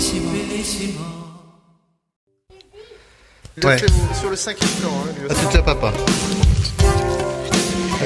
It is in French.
Il est sur le 5e plan. Hein, à tout à papa.